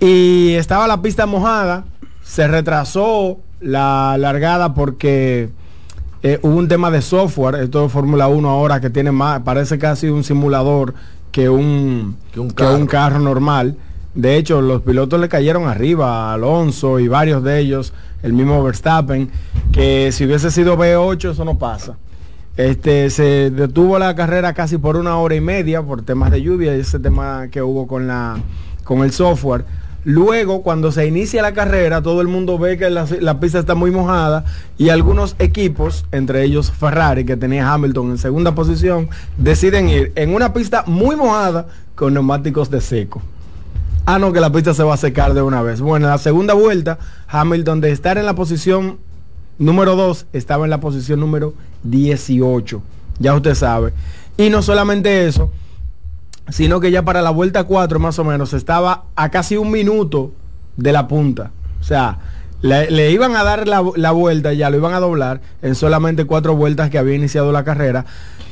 y estaba la pista mojada, se retrasó la largada porque hubo un tema de software. Esto es Fórmula 1 ahora que tiene más, parece casi un simulador que un carro normal. De hecho, los pilotos le cayeron arriba a Alonso y varios de ellos, el mismo Verstappen, que si hubiese sido V8 eso no pasa. Se detuvo la carrera casi por 1 hora y media por temas de lluvia y ese tema que hubo con el software. Luego, cuando se inicia la carrera, todo el mundo ve que la pista está muy mojada y algunos equipos, entre ellos Ferrari, que tenía Hamilton en segunda posición, deciden ir en una pista muy mojada con neumáticos de seco. No, que la pista se va a secar de una vez. Bueno, en la segunda vuelta, Hamilton, de estar en la posición número 2, estaba en la posición número 18. Ya usted sabe. Y no solamente eso, sino que ya para la vuelta 4 más o menos estaba a casi 1 minuto de la punta. O sea, le iban a dar la vuelta, ya lo iban a doblar en solamente 4 vueltas que había iniciado la carrera.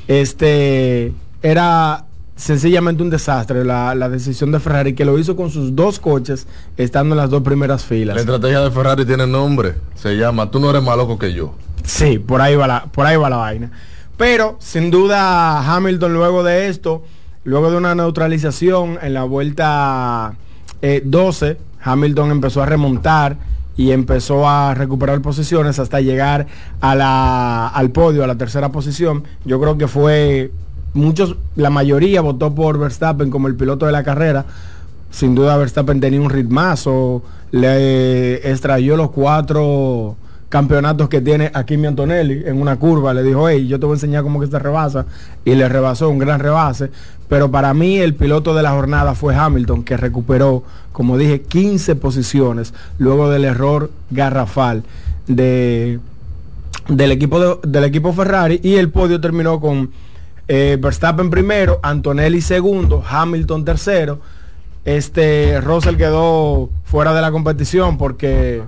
Era sencillamente un desastre la decisión de Ferrari, que lo hizo con sus 2 coches estando en las 2 primeras filas. La estrategia de Ferrari tiene nombre, se llama "tú no eres más loco que yo". Sí, por ahí va la vaina. Pero sin duda Hamilton, luego de esto, luego de una neutralización en la vuelta 12, Hamilton empezó a remontar y empezó a recuperar posiciones hasta llegar al podio, a la tercera posición. Yo creo que fue la mayoría votó por Verstappen como el piloto de la carrera. Sin duda Verstappen tenía un ritmazo, le extrayó los 4 campeonatos que tiene a Kimi Antonelli en una curva, le dijo: hey, yo te voy a enseñar cómo que se rebasa, y le rebasó, un gran rebase. Pero para mí el piloto de la jornada fue Hamilton, que recuperó, como dije, 15 posiciones luego del error garrafal del equipo Ferrari, y el podio terminó con Verstappen primero, Antonelli segundo, Hamilton tercero. Russell quedó fuera de la competición porque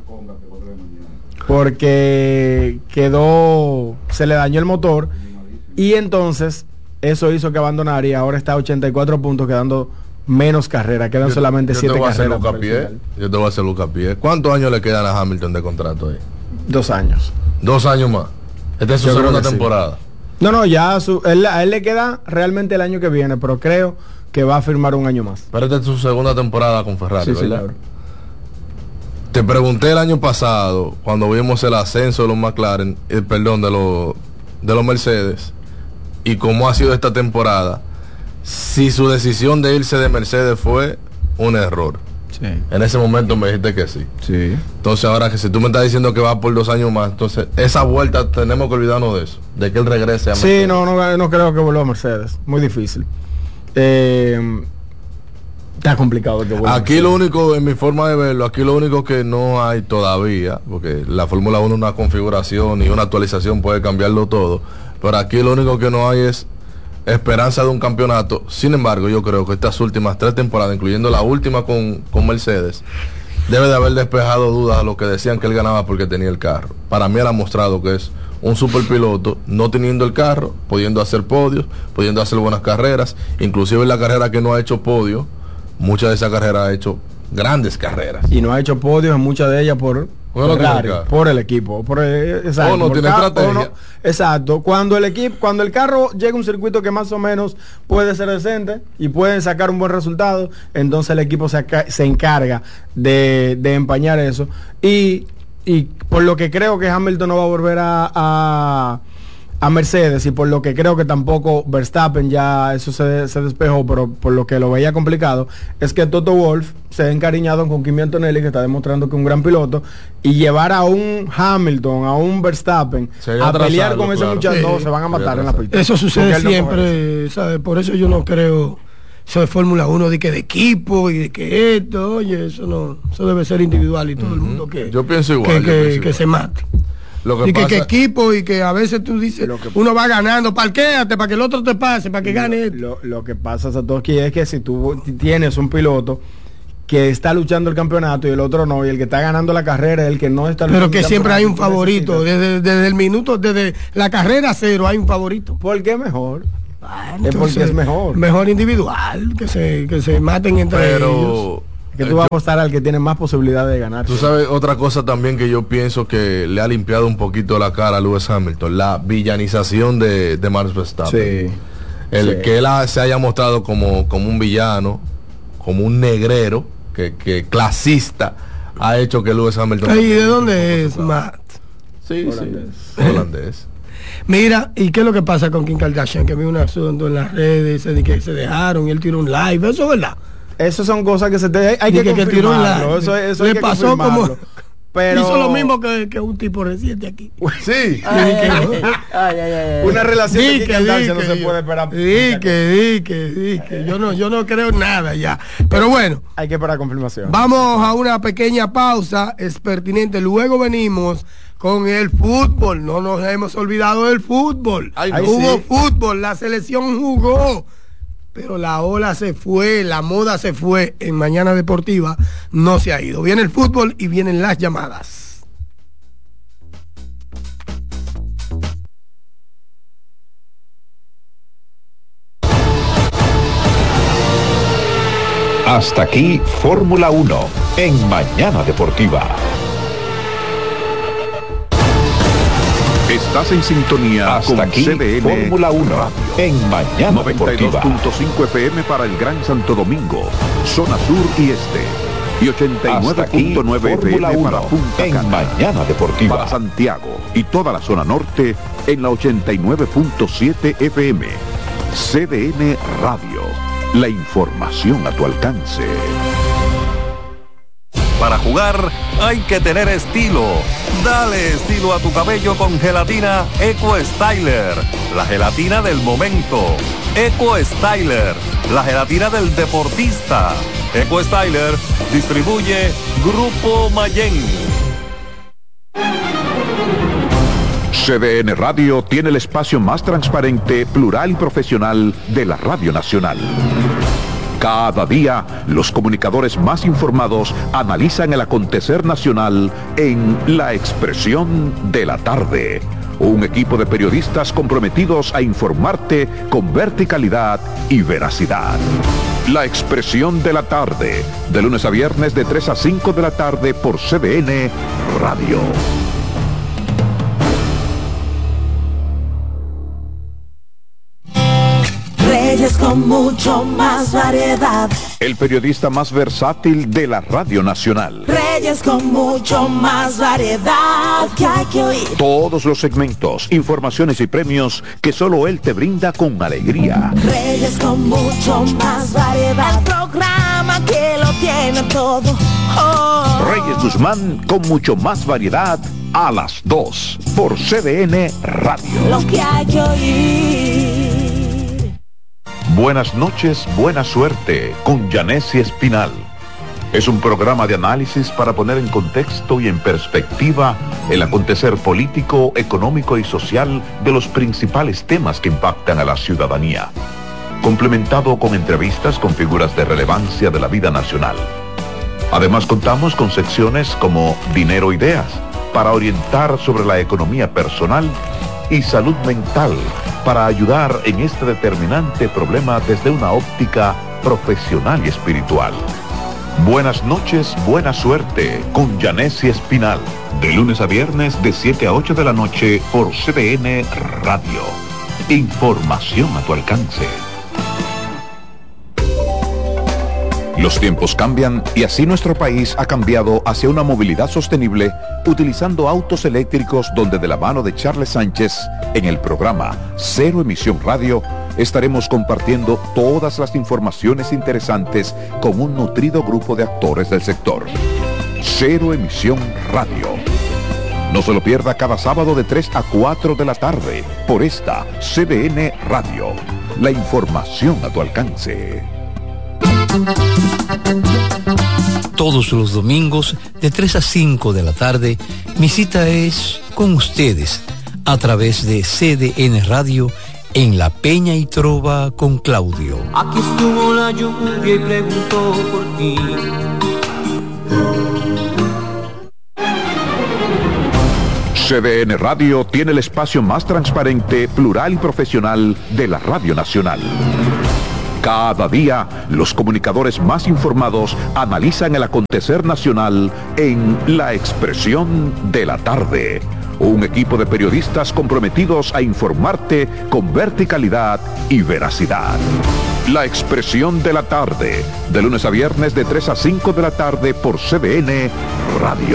se le dañó el motor, y entonces eso hizo que abandonara, y ahora está a 84 puntos, quedando menos carreras, quedan solamente 7 carreras. Yo te voy a hacer hincapié. ¿Cuántos años le quedan a Hamilton de contrato ahí? 2 años. 2 años más. Esta es su segunda temporada. Sí. No, ya a él le queda realmente el año que viene, pero creo que va a firmar 1 año más. Pero esta es su segunda temporada con Ferrari, sí, ¿verdad? Sí, claro. Te pregunté el año pasado, cuando vimos el ascenso de los McLaren, de los Mercedes, y cómo ha sido esta temporada, si su decisión de irse de Mercedes fue un error. Sí. En ese momento me dijiste que sí. Sí. Entonces ahora que si tú me estás diciendo que va por 2 años más, entonces esa vuelta tenemos que olvidarnos de eso, de que él regrese a Mercedes. Sí, no creo que vuelva a Mercedes. Muy difícil. Está complicado que vuelva. Aquí lo único, en mi forma de verlo, aquí lo único que no hay todavía, porque la Fórmula 1 es una configuración y una actualización puede cambiarlo todo, pero aquí lo único que no hay es esperanza de un campeonato. Sin embargo, yo creo que estas últimas 3 temporadas, incluyendo la última con Mercedes, debe de haber despejado dudas a lo que decían que él ganaba porque tenía el carro. Para mí él ha mostrado que es un superpiloto, no teniendo el carro, pudiendo hacer podios, pudiendo hacer buenas carreras, inclusive en la carrera que no ha hecho podio, muchas de esas carreras ha hecho grandes carreras. Y no ha hecho podios en muchas de ellas por el equipo. Exacto. No tiene estrategia. Exacto. Cuando el carro llega a un circuito que más o menos puede ser decente y pueden sacar un buen resultado, entonces el equipo se encarga de empañar eso. Y por lo que creo que Hamilton no va a volver a Mercedes, y por lo que creo que tampoco Verstappen, ya eso se despejó, pero por lo que lo veía complicado, es que Toto Wolff se ha encariñado con Kimi Antonelli, que está demostrando que es un gran piloto, y llevar a un Hamilton, a un Verstappen, a pelear con ese muchacho, no, se van a matar en la pista. Eso sucede siempre, ¿sabes? Por eso yo no creo eso de Fórmula 1, de que de equipo y de que esto, oye, eso debe ser individual, y todo el mundo yo pienso igual, que se mate. Que equipo, y que a veces tú dices, uno va ganando, parquéate para que el otro te pase, para que gane. Lo que pasa, Satoshi, es que si tú tienes un piloto que está luchando el campeonato y el otro no, y el que está ganando la carrera es el que no está luchando. Pero que siempre hay un favorito, desde el minuto, desde la carrera 0 hay un favorito. ¿Por qué mejor? Bueno, porque es mejor individual, que se maten entre ellos. Que tú vas a apostar al que tiene más posibilidades de ganar. Tú sabes, otra cosa también que yo pienso que le ha limpiado un poquito la cara a Lewis Hamilton, la villanización de Max Verstappen. Sí. Que él se haya mostrado como un villano, como un negrero, que clasista, ha hecho que Lewis Hamilton... ¿Y de dónde es, Matt? Sí, holandés. Mira, ¿y qué es lo que pasa con Kim Kardashian? Que vi un asunto en las redes de que se dejaron y él tiró un live, ¿eso es verdad? Eso son cosas que hay que confirmarlo. Eso le pasó como... Pero... hizo lo mismo que un tipo reciente aquí. Sí. Una relación de Kim Kardashian no se puede esperar. Yo no creo nada ya. Pero bueno. Hay que esperar confirmación. Vamos a una pequeña pausa. Es pertinente. Luego venimos con el fútbol. No nos hemos olvidado del fútbol. Hubo fútbol. La selección jugó. Pero la ola se fue, la moda se fue. En Mañana Deportiva no se ha ido. Viene el fútbol y vienen las llamadas. Hasta aquí Fórmula 1 en Mañana Deportiva. Estás en sintonía hasta con aquí CDN Fórmula 1 Radio, en Mañana Deportiva. 92.5 FM para el Gran Santo Domingo, zona sur y este. Y 89.9 FM para Punta Cana. En Mañana Deportiva. Para Santiago y toda la zona norte en la 89.7 FM. CDN Radio. La información a tu alcance. Para jugar hay que tener estilo. Dale estilo a tu cabello con gelatina Eco Styler, la gelatina del momento. Eco Styler, la gelatina del deportista. Eco Styler distribuye Grupo Mayen. CDN Radio tiene el espacio más transparente, plural y profesional de la Radio Nacional. Cada día, los comunicadores más informados analizan el acontecer nacional en La Expresión de la Tarde. Un equipo de periodistas comprometidos a informarte con verticalidad y veracidad. La Expresión de la Tarde, de lunes a viernes de 3 a 5 de la tarde por CDN Radio. Reyes con mucho más variedad. El periodista más versátil de la Radio Nacional. Reyes con mucho más variedad que hay que oír. Todos los segmentos, informaciones y premios que solo él te brinda con alegría. Reyes con mucho más variedad. El programa que lo tiene todo. Reyes Guzmán con mucho más variedad a las 2 por CDN Radio. Lo que hay que oír. Buenas noches, buena suerte con Yanessi Espinal. Es un programa de análisis para poner en contexto y en perspectiva el acontecer político, económico y social de los principales temas que impactan a la ciudadanía. Complementado con entrevistas con figuras de relevancia de la vida nacional. Además contamos con secciones como Dinero Ideas, para orientar sobre la economía personal, y Salud Mental, para ayudar en este determinante problema desde una óptica profesional y espiritual. Buenas noches, buena suerte con Yanessi Espinal, de lunes a viernes de 7 a 8 de la noche por CDN Radio. Información a tu alcance. Los tiempos cambian y así nuestro país ha cambiado hacia una movilidad sostenible utilizando autos eléctricos, donde de la mano de Charles Sánchez en el programa Cero Emisión Radio estaremos compartiendo todas las informaciones interesantes con un nutrido grupo de actores del sector. Cero Emisión Radio. No se lo pierda cada sábado de 3 a 4 de la tarde por esta CDN Radio. La información a tu alcance. Todos los domingos de 3 a 5 de la tarde, mi cita es con ustedes a través de CDN Radio en La Peña y Trova con Claudio. Aquí estuvo la lluvia y preguntó por ti. CDN Radio tiene el espacio más transparente, plural y profesional de la Radio Nacional. Cada día, los comunicadores más informados analizan el acontecer nacional en La Expresión de la Tarde. Un equipo de periodistas comprometidos a informarte con verticalidad y veracidad. La Expresión de la Tarde, de lunes a viernes de 3 a 5 de la tarde por CDN Radio.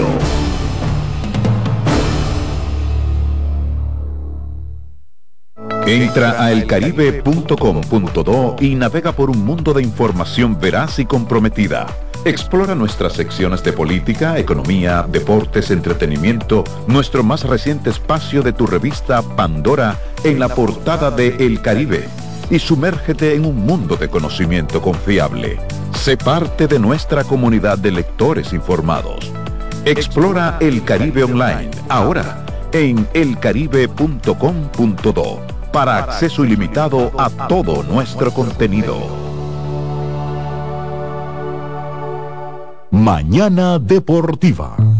Entra a elcaribe.com.do y navega por un mundo de información veraz y comprometida. Explora nuestras secciones de política, economía, deportes, entretenimiento, nuestro más reciente espacio de tu revista Pandora en la portada de El Caribe y sumérgete en un mundo de conocimiento confiable. Sé parte de nuestra comunidad de lectores informados. Explora El Caribe online ahora en elcaribe.com.do para acceso ilimitado a todo nuestro contenido. Mañana Deportiva.